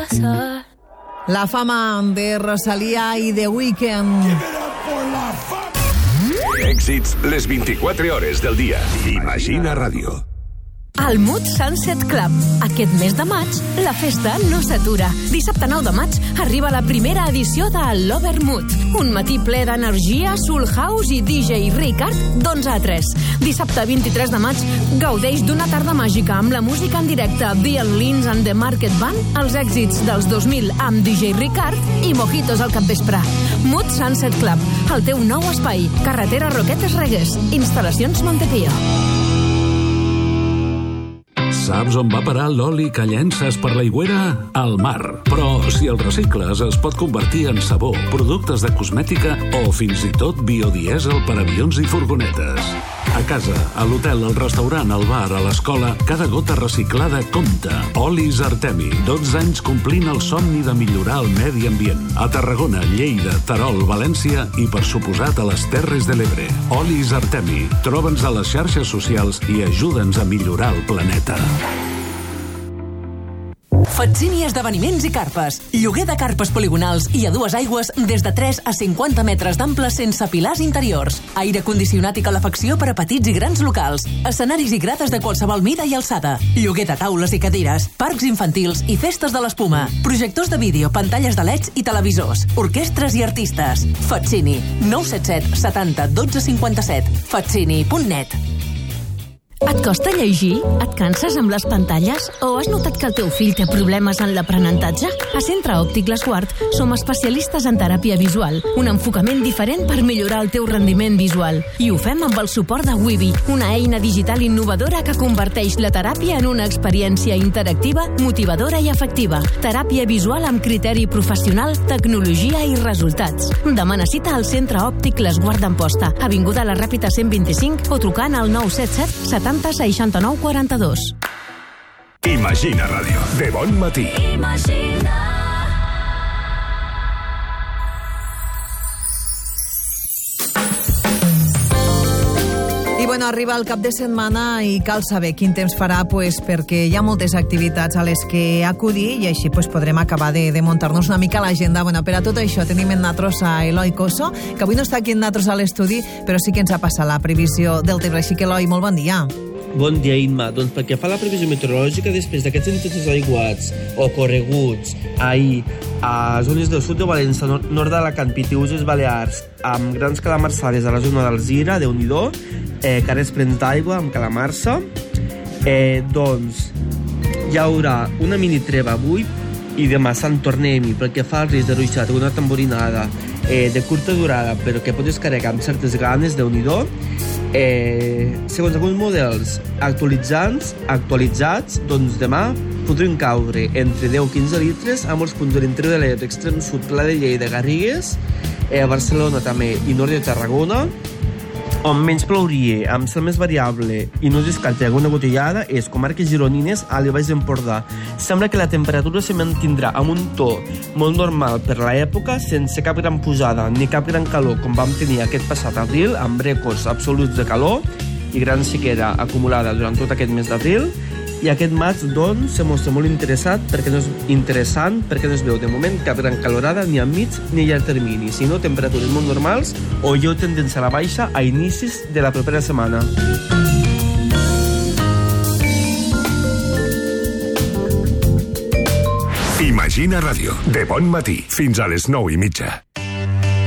abrazar. La fama de Rosalía y The Weeknd. Èxits les 24 hores del dia. Imagina Ràdio. Al Mood Sunset Club. Aquest mes de maig, la festa no s'atura. Dissabte 9 de maig arriba la primera edició de l'Over Mood. Un matí ple d'energia, soul house i DJ Ricard d'11 a 3. Dissabte 23 de maig gaudeix d'una tarda màgica amb la música en directe Dian Lins and the Market Band, els èxits dels 2000 amb DJ Ricard i mojitos al capvespre. Mood Sunset Club, el teu nou espai. Carretera Roquetes Reguers. Instal·lacions Montepío. Saps on va parar l'oli que llences per l'aigüera? Al mar. Però si el recicles es pot convertir en sabó, productes de cosmètica o fins i tot biodièsel per avions i furgonetes. A casa, a l'hotel, al restaurant, al bar, a l'escola, cada gota reciclada compta. Olis Artemi, 12 anys complint el somni de millorar el medi ambient. A Tarragona, Lleida, Terol, València i, per suposat, a les Terres de l'Ebre. Olis Artemi. Troba'ns a les xarxes socials i ajuda'ns a millorar el planeta. Fazzini Esdeveniments i Carpes. Lloguer de carpes poligonals i a dues aigües des de 3 a 50 metres d'ample sense pilars interiors. Aire condicionat i calefacció per a petits i grans locals. Escenaris i grades de qualsevol mida i alçada. Lloguer de taules i cadires. Parcs infantils i festes de l'espuma. Projectors de vídeo, pantalles de LEDs i televisors. Orquestres i artistes. Fazzini. 977 70 12 57. Fazzini.net. Et costa llegir? Et canses amb les pantalles? O has notat que el teu fill té problemes en l'aprenentatge? A Centre Òptic L'Esguard som especialistes en teràpia visual, un enfocament diferent per millorar el teu rendiment visual. I ho fem amb el suport de Wibi, una eina digital innovadora que converteix la teràpia en una experiència interactiva, motivadora i efectiva. Teràpia visual amb criteri professional, tecnologia i resultats. Demana cita al Centre Òptic L'Esguard d'Amposta, avinguda La Ràpita 125 o trucant al 977 70 69 42. Imagina Ràdio. De bon matí. Imagina. I bueno, arriba el cap de setmana i cal saber quin temps farà, pues, perquè hi ha moltes activitats a les que acudir i així pues, podrem acabar de muntar-nos una mica l'agenda. Bueno, per a tot això tenim en natros a Eloi Coso, que avui no està aquí en natros a l'estudi, però sí que ens ha passat la previsió del temps. Així que, Eloi, molt bon dia. Bon dia, Imma. Doncs pel que fa a la previsió meteorològica, després d'aquests intensos aiguats o correguts ahir a zones del sud de València, nord d'Alacant, Pitiüses, Balears, amb grans calamarsades a la zona d'Alzira, Déu-n'hi-do, carrers plens d'aigua amb calamarsa, doncs hi haurà una mini treva avui i demà Sant tornem-hi pel que fa al risc de ruixat, una tamborinada de curta durada però que pot descarregar amb certes ganes, Déu-n'hi-do. Segons alguns models actualitzats, doncs demà podrien caure entre 10 i 15 litres a molts punts de l'interior de l'Ebre, extrem sud, Pla de Lleida, Garrigues, Barcelona també i nord de Tarragona. On menys plouria, amb cel més variable i no es descarta alguna gotellada, és comarques gironines a l'Baix d'Empordà. Sembla que la temperatura se mantindrà amb un to molt normal per l'època, sense cap gran pujada ni cap gran calor, com vam tenir aquest passat abril, amb rècords absoluts de calor i gran sequera acumulada durant tot aquest mes d'abril. I aquest maig, doncs, se mostra molt interessant perquè no es veu de moment cap gran calorada ni a mig ni a llarg termini, sinó temperatures molt normals o lleu tendència a la baixa a inicis de la propera setmana. Imagina Ràdio. De bon matí fins a les 9:30.